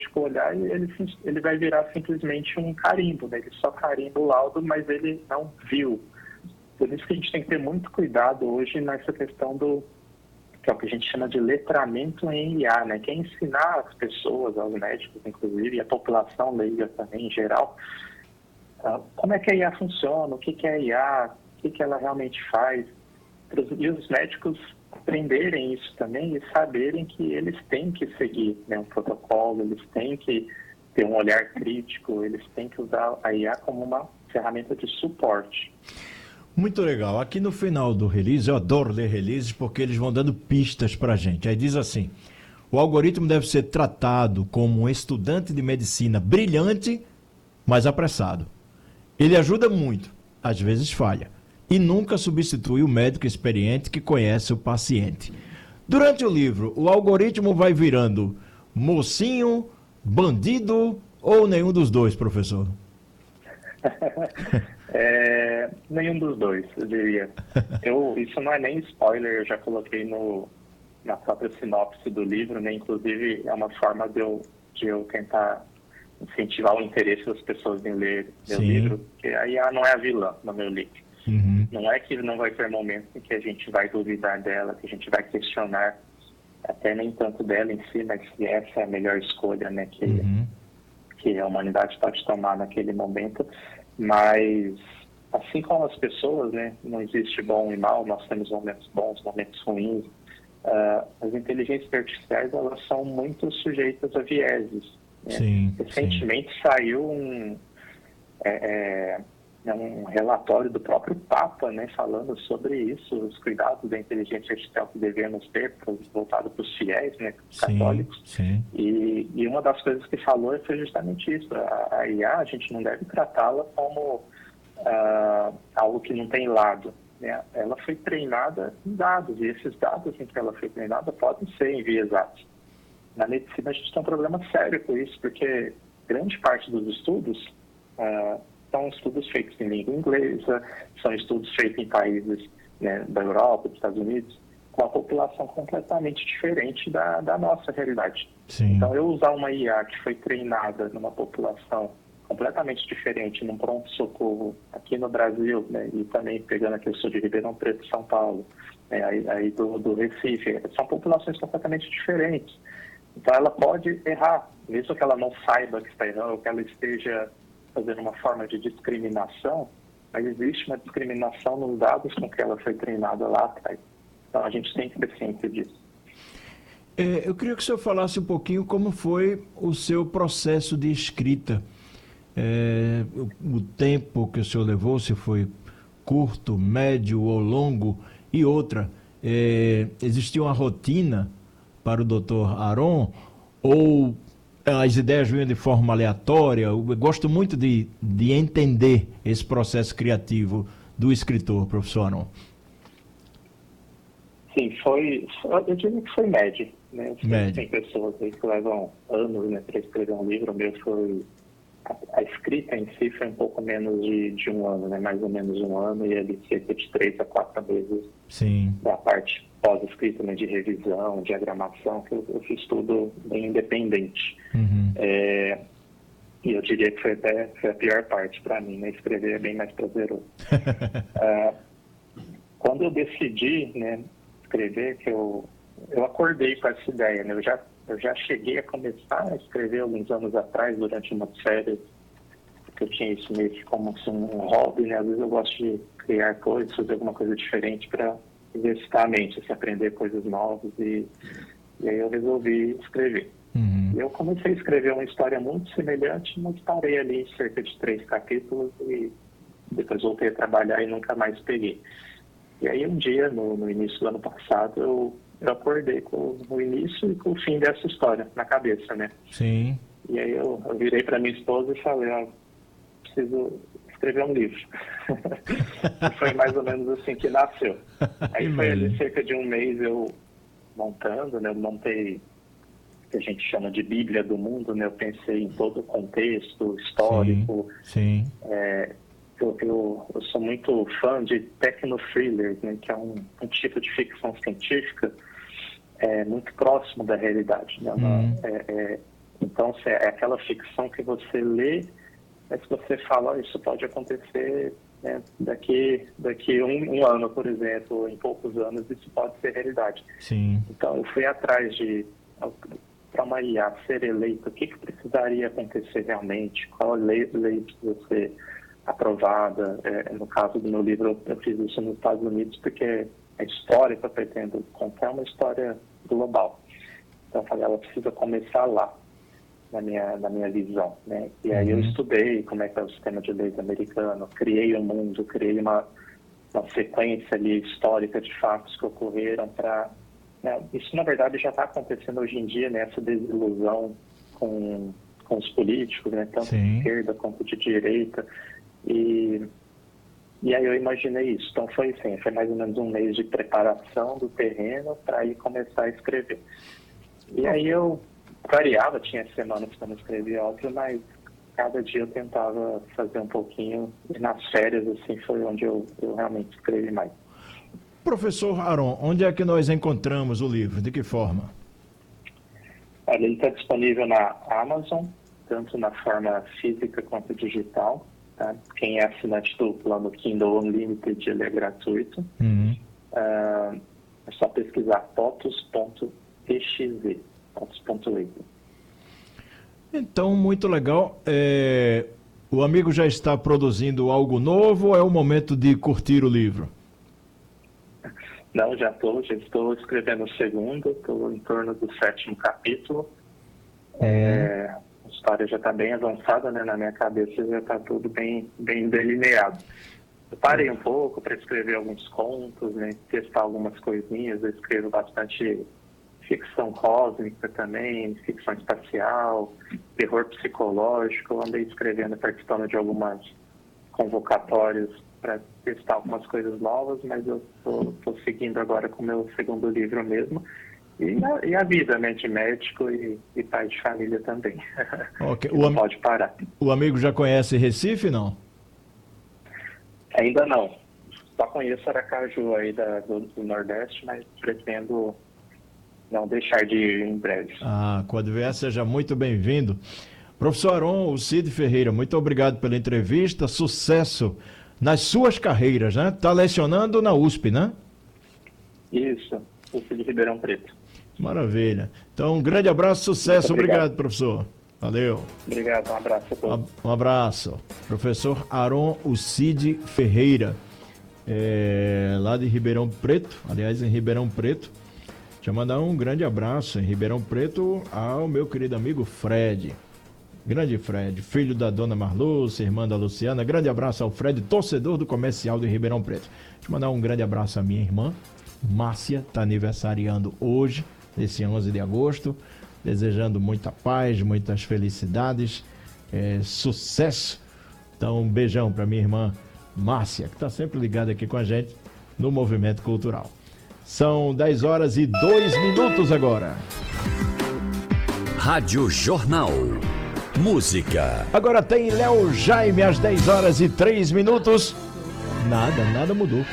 olhar e ele vai virar simplesmente um carimbo, né? Ele só carimba o laudo, mas ele não viu. Por isso que a gente tem que ter muito cuidado hoje nessa questão que é o que a gente chama de letramento em IA, né? Que é ensinar as pessoas, aos médicos, inclusive, e a população leiga também, em geral, como é que a IA funciona, o que é a IA, o que ela realmente faz, e os médicos aprenderem isso também e saberem que eles têm que seguir, né, um protocolo, eles têm que ter um olhar crítico, eles têm que usar a IA como uma ferramenta de suporte. Muito legal. Aqui no final do release, eu adoro ler releases porque eles vão dando pistas pra gente. Aí diz assim: o algoritmo deve ser tratado como um estudante de medicina brilhante, mas apressado. Ele ajuda muito, às vezes falha, e nunca substitui o médico experiente que conhece o paciente. Durante o livro, o algoritmo vai virando mocinho, bandido ou nenhum dos dois, professor? Nenhum dos dois, eu diria. Isso não é nem spoiler, eu já coloquei na própria sinopse do livro, né? Inclusive é uma forma de eu tentar incentivar o interesse das pessoas em ler meu livro, porque a IA não é a vilã no meu livro. Uhum. Não é que não vai ter momentos em que a gente vai duvidar dela, que a gente vai questionar, até nem tanto dela em si, mas se essa é a melhor escolha, né, que a humanidade pode tomar naquele momento. Mas, assim como as pessoas, né, não existe bom e mal, nós temos momentos bons, momentos ruins. As inteligências artificiais, elas são muito sujeitas a vieses. Né? Recentemente saiu um relatório do próprio Papa, né, falando sobre isso, os cuidados da inteligência artificial que devemos ter voltado para os fiéis, né, católicos. Sim. E uma das coisas que falou foi justamente isso. A IA, a gente não deve tratá-la como algo que não tem lado. Né? Ela foi treinada em dados, e esses dados em que ela foi treinada podem ser enviesados. Na medicina, a gente tem um problema sério com isso, porque grande parte dos estudos são estudos feitos em língua inglesa, são estudos feitos em países, né, da Europa, dos Estados Unidos, com a população completamente diferente da nossa realidade. Sim. Então, eu usar uma IA que foi treinada numa população completamente diferente, num pronto-socorro aqui no Brasil, né, e também pegando aqui, eu sou de Ribeirão Preto, São Paulo, né, aí do Recife, são populações completamente diferentes. Então, ela pode errar, mesmo que ela não saiba que está errando, ou que ela esteja fazendo uma forma de discriminação, mas existe uma discriminação nos dados com que ela foi treinada lá atrás. Então, a gente tem que ter ciência disso. Eu queria que o senhor falasse um pouquinho como foi o seu processo de escrita. O tempo que o senhor levou, se foi curto, médio ou longo, e outra, existia uma rotina para o Dr. Aron, ou as ideias vinham de forma aleatória? Eu gosto muito de entender esse processo criativo do escritor, professor Aron. Sim, eu diria que foi médio. Né? Tem pessoas aí que levam anos, né, para escrever um livro. O meu foi... A escrita em si foi um pouco menos de um ano, né? Mais ou menos um ano, e ali cerca de 3 a 4 meses. Sim. Da parte pós-escrita, né, de revisão, diagramação, que eu fiz tudo bem independente. Uhum. E eu diria que foi a pior parte para mim, né? Escrever é bem mais prazeroso. Quando eu decidi, né, escrever, que eu acordei com essa ideia, né? Eu já cheguei a começar a escrever alguns anos atrás, durante uma série, que eu tinha isso meio que como assim, um hobby, né? Às vezes eu gosto de criar coisas, fazer alguma coisa diferente para exercitar a mente, assim, aprender coisas novas, e aí eu resolvi escrever. Uhum. E eu comecei a escrever uma história muito semelhante, mas parei ali em cerca de 3 capítulos e depois voltei a trabalhar e nunca mais peguei. E aí um dia, no início do ano passado, eu acordei com o início e com o fim dessa história na cabeça, né? Sim. E aí eu virei para minha esposa e falei, preciso escrever um livro. E foi mais ou menos assim que nasceu. Aí foi ali cerca de um mês eu montando, né? Eu montei o que a gente chama de Bíblia do Mundo, né? Eu pensei em todo o contexto histórico. Sim. Eu sou muito fã de techno-thrillers, né, que é um tipo de ficção científica muito próximo da realidade. Né? Então, é aquela ficção que você lê, mas você fala, isso pode acontecer, né, daqui um ano, por exemplo, ou em poucos anos, isso pode ser realidade. Sim. Então, eu fui atrás para uma IA ser eleita, o que precisaria acontecer realmente, qual lei precisa ser aprovada. No caso do meu livro, eu fiz isso nos Estados Unidos, porque a história que eu pretendo contar é uma história global. Então, eu falei, ela precisa começar lá, na minha visão, né? E aí eu estudei como é que é o sistema de leis americano, criei um mundo, criei uma sequência ali histórica de fatos que ocorreram para... Né? Isso, na verdade, já está acontecendo hoje em dia, né? Essa desilusão com os políticos, né? Tanto de esquerda quanto de direita. E aí eu imaginei isso. Então foi mais ou menos um mês de preparação do terreno para aí começar a escrever. E aí eu variava, tinha semanas que eu não escrevia, óbvio, mas cada dia eu tentava fazer um pouquinho, e nas férias, assim, foi onde eu realmente escrevi mais. Professor Aron, onde é que nós encontramos o livro? De que forma? Olha, ele está disponível na Amazon, tanto na forma física quanto digital. Tá? Quem é assinante do plano Kindle Unlimited, ele é gratuito. É só pesquisar potos.exe. Então, muito legal. O amigo já está produzindo algo novo ou é o momento de curtir o livro? Não, já estou escrevendo o segundo, estou em torno do 7º capítulo. A história já está bem avançada, né? Na minha cabeça já está tudo bem delineado. Eu parei um pouco para escrever alguns contos, né? Testar algumas coisinhas. Eu escrevo bastante ficção cósmica também, ficção espacial, terror psicológico. Eu andei escrevendo, participando de algumas convocatórias para testar algumas coisas novas, mas eu estou seguindo agora com o meu segundo livro mesmo. E a vida, né, de médico e pai de família também. Okay. Não pode parar. O amigo já conhece Recife, não? Ainda não. Só conheço Aracaju aí do Nordeste, mas pretendo não deixar de ir em breve. Quando vier, seja muito bem-vindo. Professor Aron, o Cid Ferreira, muito obrigado pela entrevista. Sucesso nas suas carreiras, né? Está lecionando na USP, né? Isso, USP de Ribeirão Preto. Maravilha. Então, um grande abraço, sucesso. Obrigado, professor. Valeu. Obrigado, um abraço a todos. Um abraço. Professor Aron Cid Ferreira, lá de Ribeirão Preto, aliás, em Ribeirão Preto. Deixa eu mandar um grande abraço em Ribeirão Preto ao meu querido amigo Fred. Grande Fred, filho da dona Marluce, irmã da Luciana. Grande abraço ao Fred, torcedor do Comercial de Ribeirão Preto. Deixa eu mandar um grande abraço à minha irmã, Márcia, está aniversariando hoje, nesse 11 de agosto. Desejando muita paz, muitas felicidades, sucesso. Então, um beijão para minha irmã Márcia, que está sempre ligada aqui com a gente no Movimento Cultural. São 10h02 agora. Rádio Jornal. Música. Agora tem Léo Jaime às 10h03. Nada mudou.